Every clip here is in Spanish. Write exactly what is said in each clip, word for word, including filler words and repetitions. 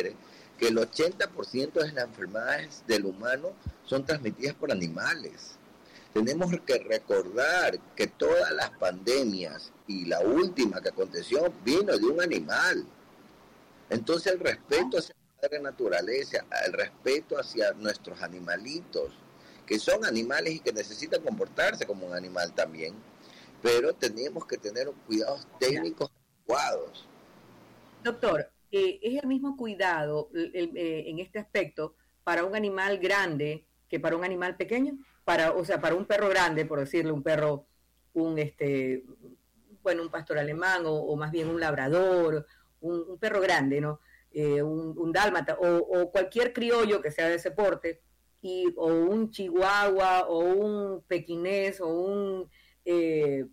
refiere que el ochenta por ciento de las enfermedades del humano son transmitidas por animales. Tenemos que recordar que todas las pandemias y la última que aconteció vino de un animal. Entonces el respeto hacia la madre naturaleza, el respeto hacia nuestros animalitos, que son animales y que necesitan comportarse como un animal también, pero tenemos que tener cuidados técnicos adecuados. Doctor, eh, ¿es el mismo cuidado el, el, eh, en este aspecto para un animal grande que para un animal pequeño? Para, o sea, para un perro grande, por decirle, un perro, un este, bueno, un pastor alemán o, o más bien un labrador, un, un perro grande, ¿no? Eh, un, un dálmata o, o cualquier criollo que sea de ese porte, y, o un chihuahua o un pequinés o un eh,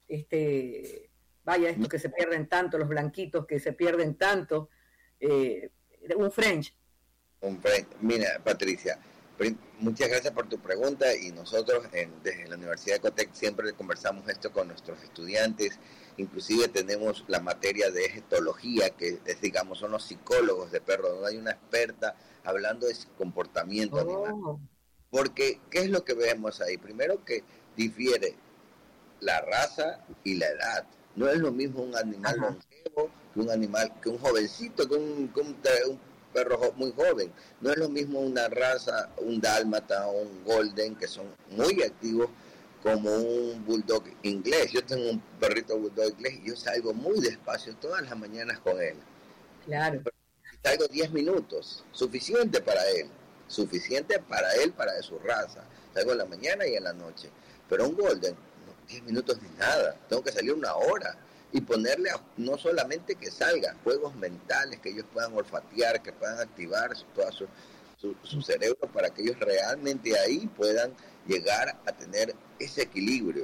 este vaya, estos que se pierden tanto, los blanquitos que se pierden tanto, eh, un French. Un French. Mira, Patricia, muchas gracias por tu pregunta, y nosotros en, desde la Universidad de Ecotec siempre conversamos esto con nuestros estudiantes. Inclusive tenemos la materia de etología, que es, digamos, son los psicólogos de perros, donde hay una experta hablando de comportamiento oh. animal. Porque, ¿qué es lo que vemos ahí? Primero, que difiere la raza y la edad. No es lo mismo un animal Ajá. longevo que un animal, que un jovencito, que un, que un, un perro muy joven. No es lo mismo una raza, un dálmata o un golden, que son muy activos, como un bulldog inglés. Yo tengo un perrito bulldog inglés y yo salgo muy despacio todas las mañanas con él. Claro. Salgo diez minutos, suficiente para él, suficiente para él, para de su raza. Salgo en la mañana y en la noche. Pero un golden, diez minutos ni nada, tengo que salir una hora y ponerle a, no solamente que salga, juegos mentales, que ellos puedan olfatear, que puedan activar su, toda su, su, su cerebro, para que ellos realmente ahí puedan llegar a tener ese equilibrio.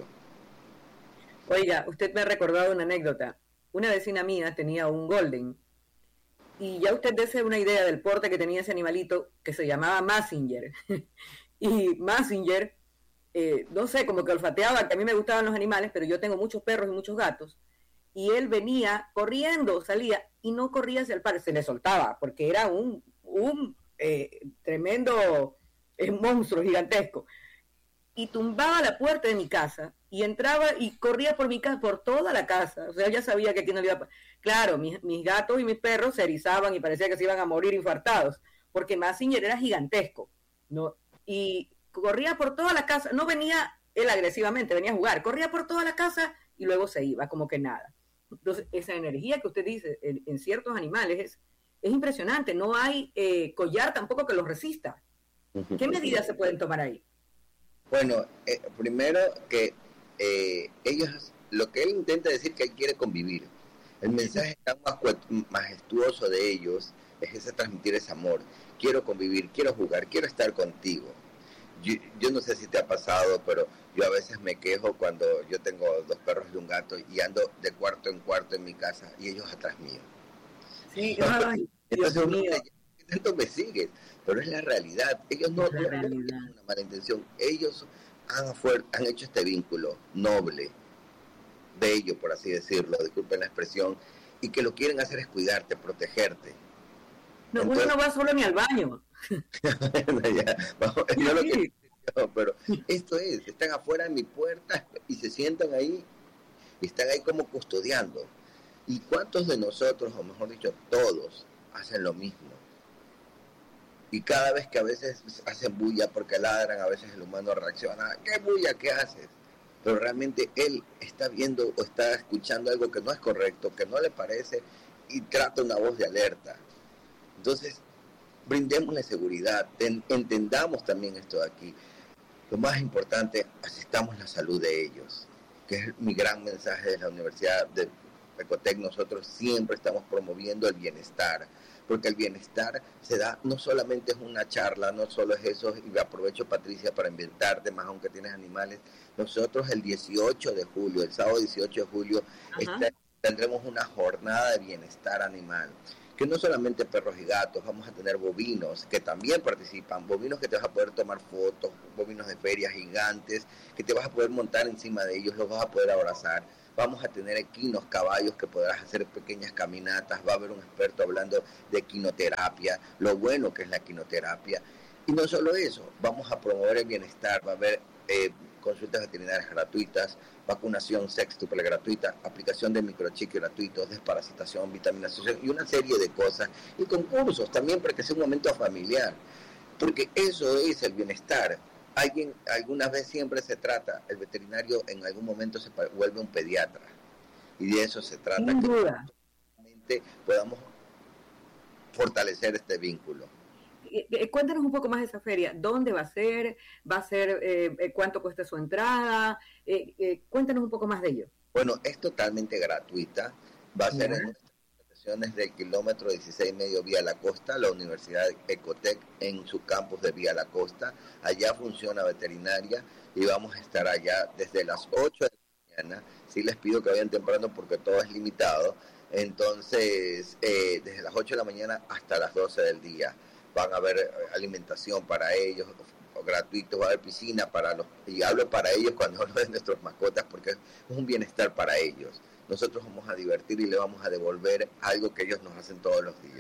Oiga, usted me ha recordado una anécdota. Una vecina mía tenía un golden, y ya usted dése una idea del porte que tenía ese animalito, que se llamaba Mazinger. Y Mazinger, eh, no sé, como que olfateaba, que a mí me gustaban los animales, pero yo tengo muchos perros y muchos gatos, y él venía corriendo, salía, y no corría hacia el parque, se le soltaba, porque era un, un eh, tremendo eh, monstruo gigantesco, y tumbaba la puerta de mi casa, y entraba y corría por mi casa, por toda la casa. O sea, ya sabía que aquí no había... Claro, mis, mis gatos y mis perros se erizaban y parecía que se iban a morir infartados, porque Mazinger era gigantesco, ¿no? Y corría por toda la casa, no venía él agresivamente, venía a jugar, corría por toda la casa y luego se iba, como que nada. Entonces, esa energía que usted dice en, en ciertos animales es, es impresionante. No hay eh, collar tampoco que los resista. ¿Qué medidas se pueden tomar ahí? Bueno, eh, primero que eh, ellos, lo que él intenta decir que él quiere convivir. El mensaje tan majestuoso de ellos es ese, transmitir ese amor. Quiero convivir, quiero jugar, quiero estar contigo. Yo, yo no sé si te ha pasado, pero yo a veces me quejo cuando yo tengo dos perros y un gato y ando de cuarto en cuarto en mi casa y ellos atrás mío. Sí, ay, entonces uno dice, ¿qué tanto me sigues? Pero es la realidad. Ellos no, no, no tienen una mala intención. Ellos han, afuer, han hecho este vínculo noble, bello, por así decirlo, disculpen la expresión, y que lo quieren hacer es cuidarte, protegerte. No, entonces, uno no va solo ni al baño. ya, vamos, no lo que yo, pero esto es, están afuera de mi puerta y se sientan ahí, y están ahí como custodiando. ¿Y cuántos de nosotros, o mejor dicho, todos, hacen lo mismo? Y cada vez que a veces hacen bulla porque ladran, a veces el humano reacciona, ¿qué bulla? ¿Qué haces? Pero realmente él está viendo o está escuchando algo que no es correcto, que no le parece, y trata una voz de alerta. Entonces, brindémosle seguridad, ten, entendamos también esto de aquí. Lo más importante, asistamos la salud de ellos, que es mi gran mensaje de la Universidad de Ecotec. Nosotros siempre estamos promoviendo el bienestar, porque el bienestar se da, no solamente es una charla, no solo es eso, y aprovecho, Patricia, para inventarte más, aunque tienes animales. Nosotros el dieciocho de julio, el sábado dieciocho de julio, este, tendremos una jornada de bienestar animal, que no solamente perros y gatos, vamos a tener bovinos que también participan, bovinos que te vas a poder tomar fotos, bovinos de ferias gigantes, que te vas a poder montar encima de ellos, los vas a poder abrazar. vamos a tener equinos, caballos que podrás hacer pequeñas caminatas, va a haber un experto hablando de equinoterapia, lo bueno que es la equinoterapia. Y no solo eso, vamos a promover el bienestar, va a haber eh, consultas veterinarias gratuitas, vacunación sextuple gratuita, aplicación de microchips gratuitos, desparasitación, vitaminización y una serie de cosas. Y concursos también para que sea un momento familiar, porque eso es el bienestar. Alguien, alguna vez siempre se trata, el veterinario en algún momento se vuelve un pediatra. Y de eso se trata, sin duda, que podamos fortalecer este vínculo. Cuéntanos un poco más de esa feria. ¿Dónde va a ser? ¿Va a ser eh, cuánto cuesta su entrada? Eh, eh, cuéntanos un poco más de ello. Bueno, es totalmente gratuita. Va a ser ¿Ya? en nuestras instalaciones del kilómetro dieciséis medio Vía La Costa, la Universidad Ecotec en su campus de Vía La Costa. Allá funciona veterinaria y vamos a estar allá desde las ocho de la mañana. Sí les pido que vayan temprano porque todo es limitado. Entonces, eh, desde las ocho de la mañana hasta las doce del día. Van a haber alimentación para ellos, gratuito, va a haber piscina para los, y hablo para ellos cuando hablo de nuestras mascotas porque es un bienestar para ellos. Nosotros vamos a divertir y le vamos a devolver algo que ellos nos hacen todos los días.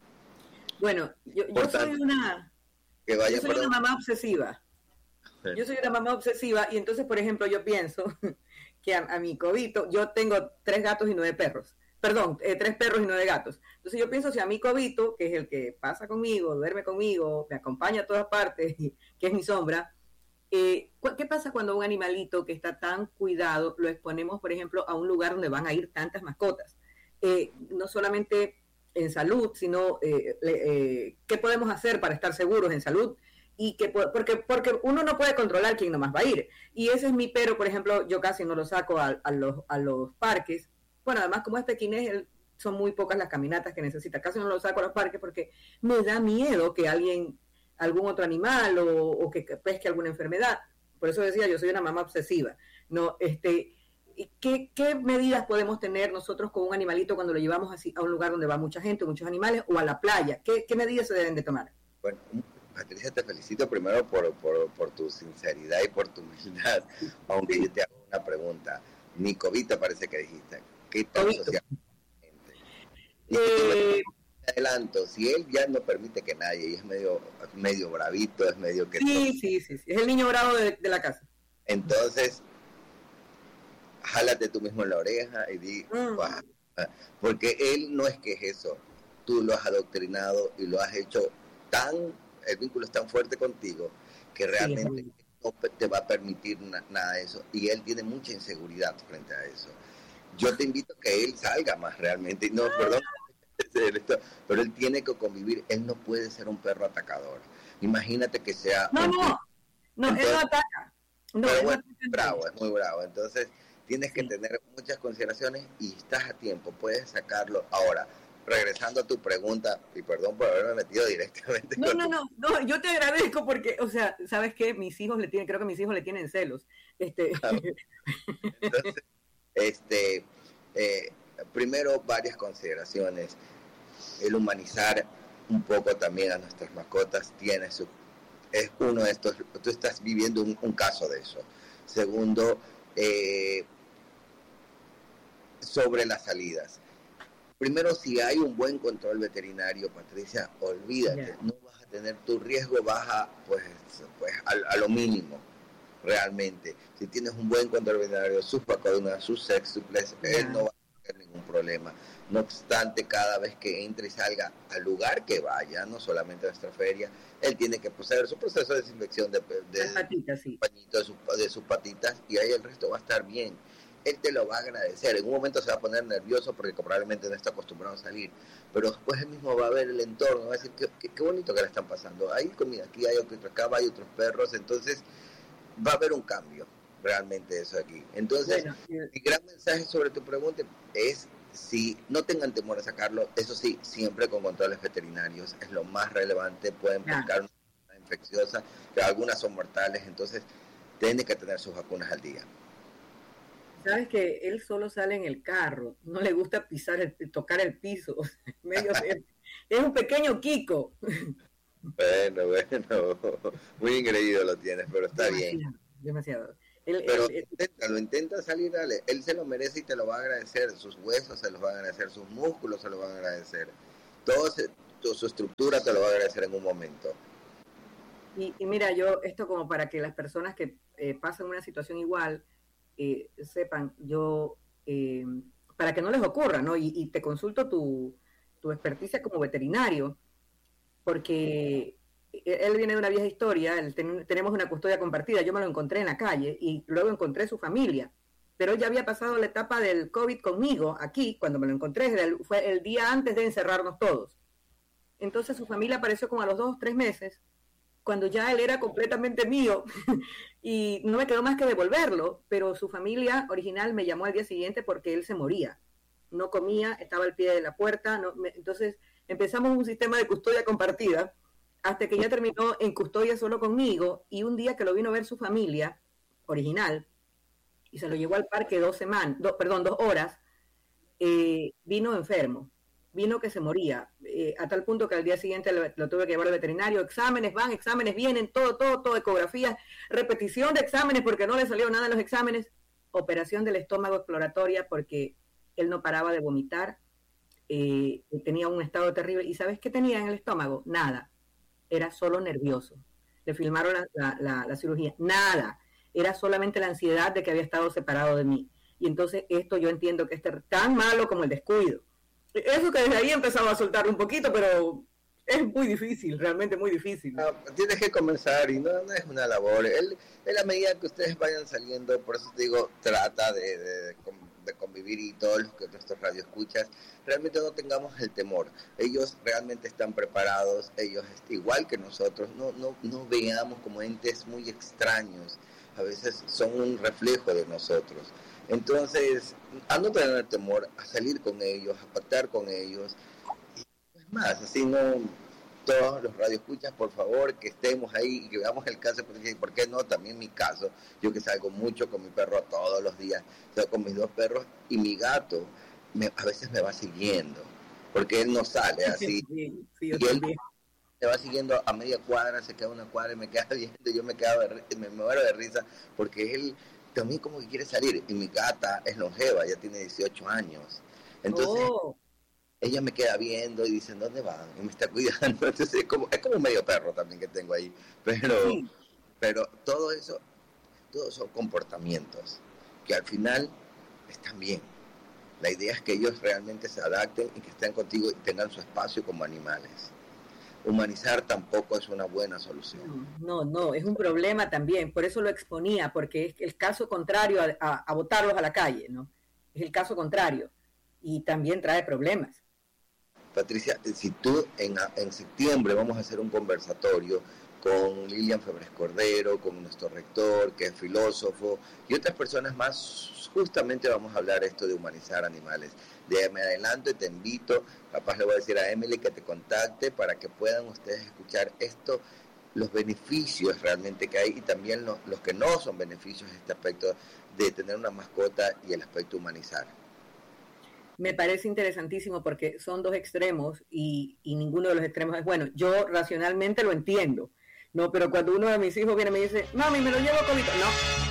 Bueno, yo, yo soy una, que vayan yo soy una mamá obsesiva. Yo soy una mamá obsesiva y entonces, por ejemplo, yo pienso que a, a mi cobito, yo tengo tres gatos y nueve perros. Perdón, eh, tres perros y nueve gatos. Entonces yo pienso si a mi cobito, que es el que pasa conmigo, duerme conmigo, me acompaña a todas partes, que es mi sombra, eh, ¿qué pasa cuando un animalito que está tan cuidado lo exponemos, por ejemplo, a un lugar donde van a ir tantas mascotas? Eh, no solamente en salud, sino eh, eh, ¿qué podemos hacer para estar seguros en salud? Y que porque porque uno no puede controlar quién nomás va a ir. Y ese es mi pero, por ejemplo, yo casi no lo saco a, a, los, a los parques. Bueno, además, como es pequinés, él, son muy pocas las caminatas que necesita. Casi no lo saco a los parques porque me da miedo que alguien, algún otro animal o, o que pesque alguna enfermedad. Por eso decía, yo soy una mamá obsesiva. No, este, ¿qué, ¿Qué medidas podemos tener nosotros con un animalito cuando lo llevamos así a un lugar donde va mucha gente, muchos animales, o a la playa? ¿Qué, qué medidas se deben de tomar? Bueno, Patricia, te felicito primero por, por, por tu sinceridad y por tu humildad, aunque yo te hago una pregunta. Mi cobito parece que dijiste. ¿Qué tal socialmente? Y eh, te adelanto, si él ya no permite que nadie, y es medio, medio bravito, es medio que... Sí, todo, sí, sí, sí, es el niño bravo de, de la casa. Entonces, jálate tú mismo en la oreja y di, mm. wow, porque él no es que es eso, tú lo has adoctrinado y lo has hecho tan, el vínculo es tan fuerte contigo, que realmente sí, no te va a permitir na, nada de eso, y él tiene mucha inseguridad frente a eso. Yo te invito a que él salga más realmente, no, perdón, pero él tiene que convivir, él no puede ser un perro atacador. Imagínate que sea... No, no, no, entonces, él no ataca. No, pero él bueno, no es bravo, es muy bravo, entonces tienes que sí. tener muchas consideraciones y estás a tiempo, puedes sacarlo. Ahora, regresando a tu pregunta, y perdón por haberme metido directamente. No, no, no, no, yo te agradezco porque, o sea, ¿sabes qué? Mis hijos le tienen, creo que mis hijos le tienen celos. Este... Entonces, este, eh, primero varias consideraciones. El humanizar un poco también a nuestras mascotas tiene su, es uno de estos, tú estás viviendo un, un caso de eso. Segundo, eh, sobre las salidas. Primero, si hay un buen control veterinario, Patricia, olvídate, yeah. no vas a tener, tu riesgo baja pues, pues a, a lo mínimo. Realmente, si tienes un buen control veterinario, sus vacunas, sus sextuples, yeah. él no va a tener ningún problema. No obstante, cada vez que entre y salga al lugar que vaya, no solamente a nuestra feria, él tiene que proceder su proceso de desinfección de, de, patitas, sí. pañito de, sus, de sus patitas, y ahí el resto va a estar bien. Él te lo va a agradecer. En un momento se va a poner nervioso porque probablemente no está acostumbrado a salir, pero después él mismo va a ver el entorno, va a decir, qué, qué, qué bonito que le están pasando. Hay comida aquí, hay otro acá, hay otros perros, entonces va a haber un cambio realmente eso aquí. Entonces, bueno, mi gran mensaje sobre tu pregunta es, si no tengan temor a sacarlo, eso sí, siempre con controles veterinarios, es lo más relevante, pueden pescar una enfermedad infecciosa, pero algunas son mortales, entonces tienen que tener sus vacunas al día. Sabes que él solo sale en el carro, no le gusta pisar, el, tocar el piso, medio es un pequeño Kiko. Bueno, bueno, muy engreído lo tienes, pero está demasiado, bien. Demasiado. Él, Pero él, él, intenta, lo intenta salir, dale. Él se lo merece y te lo va a agradecer. Sus huesos se los van a agradecer, sus músculos se los van a agradecer. Todo se, todo, su estructura te lo va a agradecer en un momento. y, y mira, yo, esto como para que las personas que eh, pasan una situación igual eh, sepan, yo, eh, para que no les ocurra, ¿no? Y, y te consulto tu, tu experticia como veterinario, porque él viene de una vieja historia, él ten, tenemos una custodia compartida, yo me lo encontré en la calle y luego encontré su familia, pero él ya había pasado la etapa del COVID conmigo aquí, cuando me lo encontré, fue el día antes de encerrarnos todos. Entonces su familia apareció como a los dos, tres meses, cuando ya él era completamente mío y no me quedó más que devolverlo, pero su familia original me llamó al día siguiente porque él se moría, no comía, estaba al pie de la puerta, no, me, entonces empezamos un sistema de custodia compartida hasta que ya terminó en custodia solo conmigo y un día que lo vino a ver su familia original y se lo llevó al parque dos semanas, do, perdón, dos horas, eh, vino enfermo, vino que se moría, eh, a tal punto que al día siguiente lo, lo tuve que llevar al veterinario, exámenes van, exámenes vienen, todo, todo, todo, ecografías, repetición de exámenes porque no le salió nada en los exámenes, operación del estómago exploratoria porque él no paraba de vomitar, eh, tenía un estado terrible, ¿y sabes qué tenía en el estómago? Nada. Era solo nervioso. Le filmaron la, la, la, la cirugía. Nada. Era solamente la ansiedad de que había estado separado de mí. Y entonces esto yo entiendo que es tan malo como el descuido. Eso que desde ahí empezaba a soltar un poquito, pero es muy difícil, realmente muy difícil. No, tienes que comenzar y no, no es una labor. Él, en la medida que ustedes vayan saliendo, por eso te digo, trata de, de, de convivir y todos los que nuestros radioescuchas, realmente no tengamos el temor. Ellos realmente están preparados, ellos igual que nosotros, no, no, no veamos como entes muy extraños. A veces son un reflejo de nosotros. Entonces, a no tener temor, a salir con ellos, a pactar con ellos. Y es más, así no... todos los radioescuchas, por favor, que estemos ahí y que veamos el caso, porque ¿por qué no? También mi caso, yo que salgo mucho con mi perro todos los días, salgo con mis dos perros y mi gato me, a veces me va siguiendo, porque él no sale así, sí, sí, y él también. Me va siguiendo a media cuadra, se queda una cuadra y me queda viendo, yo me quedo de, me, me muero de risa, porque él también como que quiere salir, y mi gata es longeva, ya tiene dieciocho años, entonces... Oh. Ella me queda viendo y dice, ¿dónde van? Y me está cuidando. Entonces es como, es como un medio perro también que tengo ahí. Pero, sí. pero todo eso, todos son comportamientos que al final están bien. La idea es que ellos realmente se adapten y que estén contigo y tengan su espacio como animales. Humanizar tampoco es una buena solución. No, no, es un problema también. Por eso lo exponía, porque es el caso contrario a, a, a botarlos a la calle, ¿no? Es el caso contrario. Y también trae problemas. Patricia, si tú en, en septiembre vamos a hacer un conversatorio con Lilian Febres Cordero, con nuestro rector, que es filósofo, y otras personas más, justamente vamos a hablar esto de humanizar animales. De me adelanto y te invito, capaz le voy a decir a Emily que te contacte para que puedan ustedes escuchar esto, los beneficios realmente que hay y también los, los que no son beneficios de este aspecto de tener una mascota y el aspecto humanizar. Me parece interesantísimo porque son dos extremos y, y ninguno de los extremos es bueno. Yo racionalmente lo entiendo, ¿no? Pero cuando uno de mis hijos viene y me dice, mami, me lo llevo a Cobito, no,